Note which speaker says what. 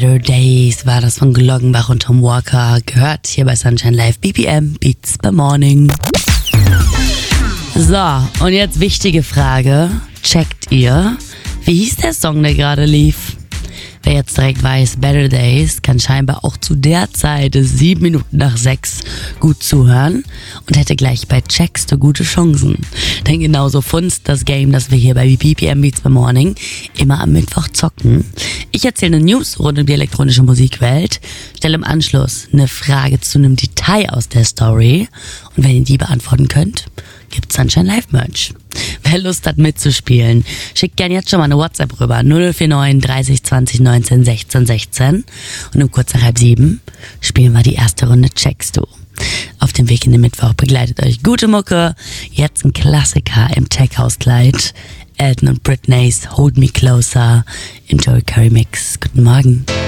Speaker 1: Better Days war das von Gloggenbach und Tom Walker. Gehört hier bei Sunshine Live. BPM Beats by Morning. So, und jetzt wichtige Frage. Checkt ihr, wie hieß der Song, der gerade lief? Wer jetzt direkt weiß, Better Days, kann scheinbar auch zu der Zeit 7 Minuten nach 6 gut zuhören und hätte gleich bei Checkst du gute Chancen. Denn genauso funzt das Game, das wir hier bei BPM Beats by Morning immer am Mittwoch zocken. Ich erzähle News rund um die elektronische Musikwelt, stelle im Anschluss eine Frage zu einem Detail aus der Story und wenn ihr die beantworten könnt, gibt's Sunshine Live Merch. Wer Lust hat mitzuspielen, schickt gern jetzt schon mal eine WhatsApp rüber. 0049 30 20 19 16 16. Und um kurz nach 6:30 spielen wir die erste Runde Checkst du. Auf dem Weg in den Mittwoch begleitet euch gute Mucke. Jetzt ein Klassiker im Tech-House-Kleid. Elton und Britney's Hold Me Closer. Enjoy Curry Mix. Guten Morgen.